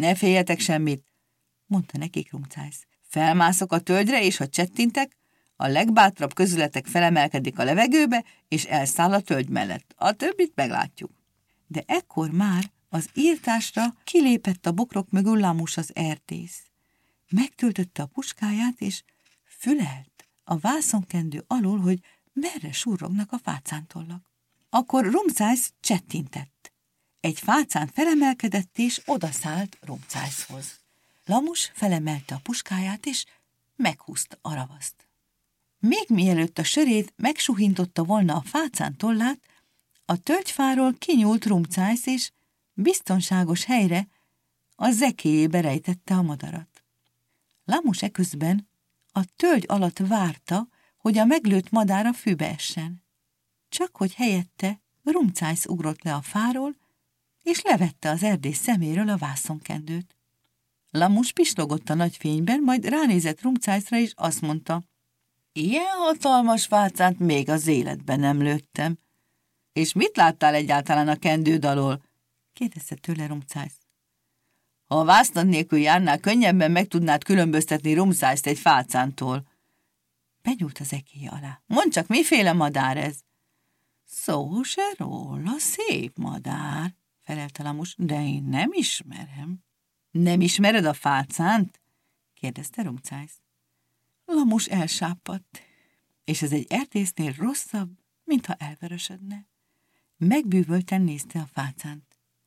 Ne féljetek semmit, mondta nekik Rumcász. Felmászok a tölgyre, és ha csettintek, a legbátrabb közületek felemelkedik a levegőbe, és elszáll a tölgy mellett. A többit meglátjuk. De ekkor már az írtásra kilépett a bokrok mögül Lamus az erdész. Megtöltötte a puskáját, és fülelt a vászonkendő alól, hogy merre surrognak a fácántollak. Akkor Rumcász csettintett. Egy fácán felemelkedett, és odaszállt Rumcászhoz. Lamus felemelte a puskáját, és meghúzta a ravaszt. Még mielőtt a sörét megsuhintotta volna a fácán tollát, a tölgyfáról kinyúlt Rumcász, és biztonságos helyre a zekéjébe rejtette a madarat. Lamus eközben a tölgy alatt várta, hogy a meglőtt madár a fűbe essen. Csak hogy helyette Rumcász ugrott le a fáról, és levette az erdész szeméről a vászonkendőt. Lamus pislogott a nagy fényben, majd ránézett Rumcászra, és azt mondta, ilyen hatalmas fácánt még az életben nem lőttem. És mit láttál egyáltalán a kendőd alól? Kérdezte tőle Rumcász. Ha a vásznad nélkül járnál, könnyebben meg tudnád különböztetni Rumcászt egy fácántól. Benyúlt az ekéje alá. Mondd csak, miféle madár ez? Szó se róla, szép madár, felelte Lamus, de én nem ismerem. Nem ismered a fácánt? Kérdezte Rumcász. Lamus elsápadt, és ez egy erdésznél rosszabb, mintha elvörösödne. Megbűvölten nézte a fácánt.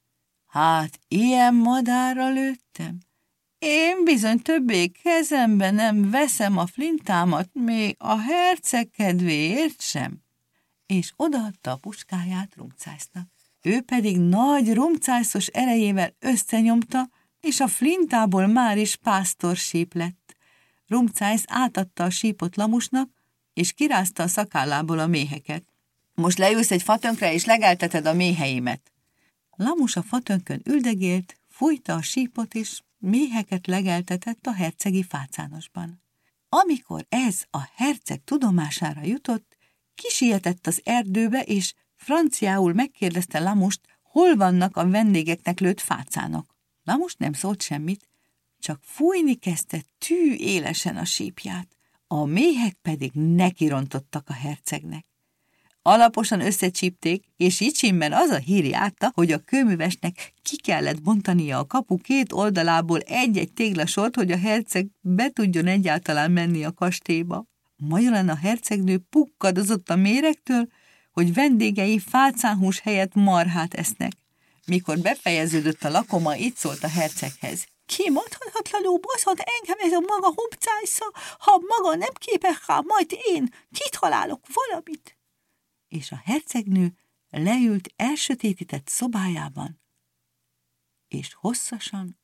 Hát, ilyen madárra lőttem? Én bizony többé kezembe nem veszem a flintámat, még a herceg kedvéért sem. És odaadta a puskáját Rumcásznak. Ő pedig nagy rumcászos erejével összenyomta, és a flintából már is pásztorsíp lett. Rumcász átadta a sípot Lamusnak, és kirázta a szakállából a méheket. Most leülsz egy fatönkre, és legelteted a méheimet. Lamus a fatönkön üldegélt, fújta a sípot, és méheket legeltetett a hercegi fácánosban. Amikor ez a herceg tudomására jutott, kisietett az erdőbe, és franciául megkérdezte Lamust, hol vannak a vendégeknek lőtt fácánok. Lamus nem szólt semmit, csak fújni kezdte tű élesen a sípját, a méhek pedig nekirontottak a hercegnek. Alaposan összecsípték, és Icsimben az a hír járta, hogy a kőművesnek ki kellett bontania a kapu két oldalából egy-egy téglasort, hogy a herceg be tudjon egyáltalán menni a kastélyba. Majolán a hercegnő pukkadozott a méregtől, hogy vendégei fácánhús helyett marhát esznek. Mikor befejeződött a lakoma, így szólt a herceghez. Kimondhatatlanul baszhat engem ez a maga Rumcásza, ha maga nem képes rá, majd én kitalálok valamit. És a hercegnő leült elsötétített szobájában, és hosszasan